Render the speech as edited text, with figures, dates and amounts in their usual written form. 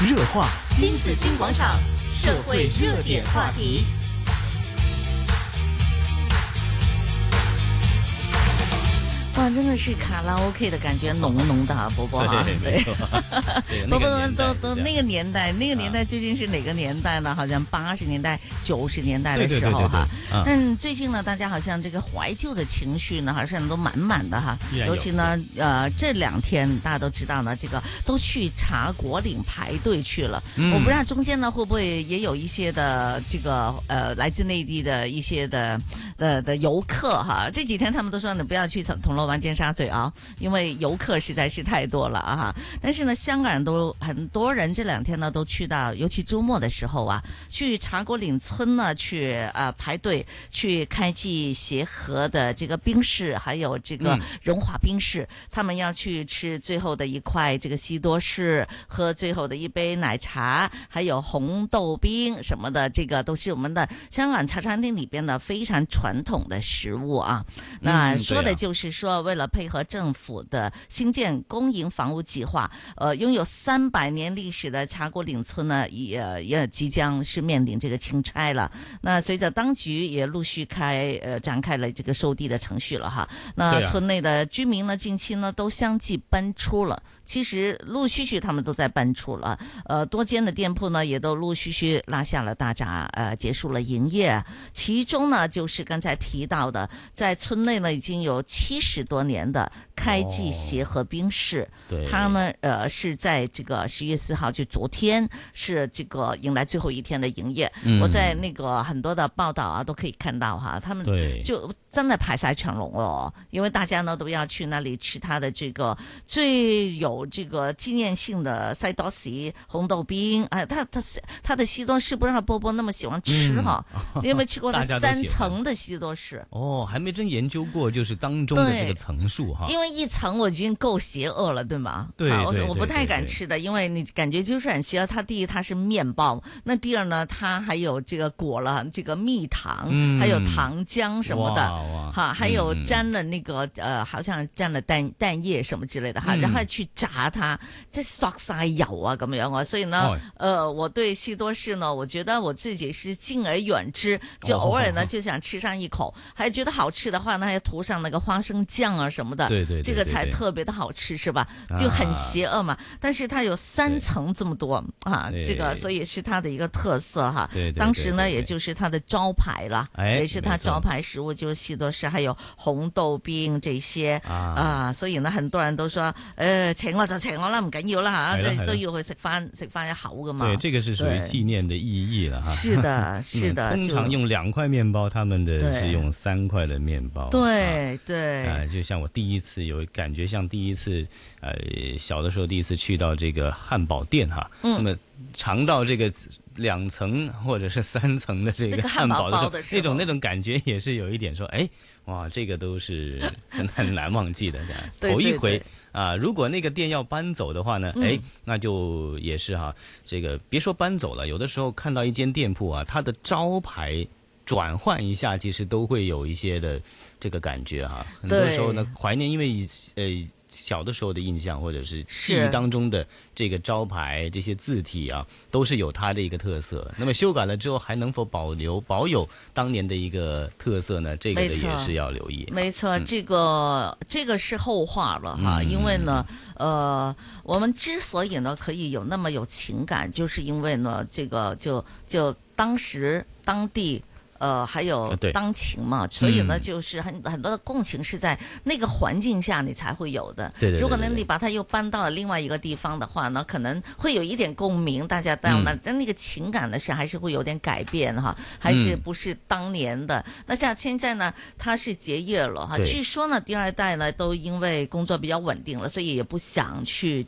热话新紫金广场，社会热点话题。哇，真的是卡拉 OK 的感觉，浓浓的波波哈。 对， 波波都那个年代，究竟是哪个年代呢？好像80年代、90年代的时候哈。但最近呢，大家好像这个怀旧的情绪呢，好像都满满的哈。尤其呢，这2天大家都知道呢，这个都去茶果岭排队去了。我不知道中间呢会不会也有一些的这个来自内地的一些的游客哈。这几天他们都说你不要去铜锣湾尖沙咀啊，因为游客实在是太多了啊。但是呢，香港人都很多人这2天呢都去到，尤其周末的时候啊，去茶果岭村呢去排队去开济协和的这个冰室，还有这个荣华冰室，他们要去吃最后的一块这个西多士，喝最后的一杯奶茶，还有红豆冰什么的，这个都是我们的香港茶餐厅里边的非常传统的食物啊。那说的就是说，为了配合政府的新建公营房屋计划，拥有300年历史的茶果岭村呢，也即将是面临这个清拆了。那随着当局也陆续展开了这个收地的程序了哈。那村内的居民呢，近期呢都相继搬出了。其实陆陆续续他们都在搬出了，多间的店铺呢也都陆陆续续拉下了大闸，结束了营业。其中呢，就是刚才提到的，在村内呢已经有70多年的开济协和冰室，他们是在这个10月4号，就昨天是这个迎来最后一天的营业。我在那个很多的报道啊都可以看到哈，他们就真的排晒长龙哦，因为大家呢都要去那里吃他的这个最有这个纪念性的西多士红豆冰。他的西多士不知道波波那么喜欢吃哈，你有没有吃过他3层的西多士？ 哦，还没真研究过，就是当中的这个层数哈。 因为1层我已经够邪恶了，对吗？ 对， 我不太敢吃的，因为你感觉就是很邪恶。它第一它是面包，那第二呢，它还有这个裹了这个蜜糖，还有糖浆什么的，哈，还有沾了那个好像沾了蛋液什么之类的哈，然后去炸它，即係索晒油啊咁樣啊，所以呢，我對西多士呢，我覺得我自己是敬而遠之，就偶爾呢就想吃上一口，還覺得好吃的話呢，還要塗上那個花生醬啊什麼的， 對， 這個才特別的好吃，是吧？就很邪惡嘛，但是它有3層這麼多啊，這個所以是它的一個特色哈。當時呢，也就是它的招牌啦，也是它招牌食物，就是西多士，還有紅豆冰這些啊，所以呢，很多人都說，請我就請我啦，唔緊要啦嚇，即係都要去食翻一口噶嘛。 對，這個是屬於紀念的意義了哈。 是的，是的。 通常用2塊麵包，他們的是用3塊的麵包。 對。 就像我第一次有感覺，像第一次小的時候第一次去到這個漢堡店哈，那麼嘗到這個2層或者是3層的這個漢堡的時候，那種感覺也是有一點說，哎，哇，這個都是很難忘記的。頭一回啊，如果那個店要搬走的話呢，哎，那就也是哈，這個別說搬走了，有的時候看到一間店鋪啊，它的招牌轉換一下，其實都會有一些的這個感覺哈。很多時候呢，懷念，因為小的時候的印象，或者是記憶當中的這個招牌這些字體啊，都是有它的一個特色。那麼修改了之後，還能否保有當年的一個特色呢？這個的也是要留意。 沒錯，這個是後話了哈，因為呢，我們之所以呢可以有那麼有情感，就是因為呢，這個就當時當地。還有當情嘛，所以呢，就是很多的共情是在那個環境下你才會有的。 對。 如果呢你把它又搬到了另外一個地方的話呢，可能會有一點共鳴，大家到那，但那個情感呢是還是會有點改變哈，還是不是當年的。那像現在呢，它是結業了哈，據說呢第2代呢都因為工作比較穩定了，所以也不想去